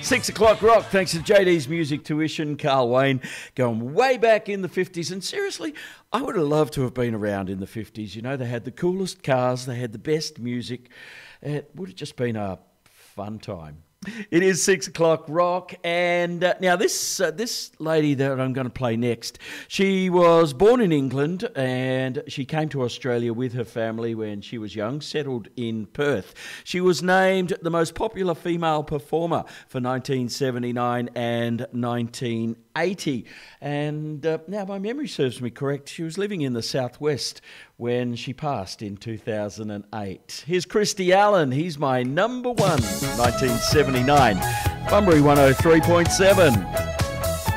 6 o'clock rock, thanks to JD's Music Tuition, Carl Wayne, going way back in the 50s. And seriously, I would have loved to have been around in the 50s. You know, they had the coolest cars, they had the best music. It would have just been a fun time. It is 6 o'clock rock, and now this lady that I'm going to play next, she was born in England and she came to Australia with her family when she was young, settled in Perth. She was named the most popular female performer for 1979 and 1980. And now my memory serves me correct, she was living in the southwest when she passed in 2008. Here's Christy Allen. He's my number one, 1979. Bunbury 103.7.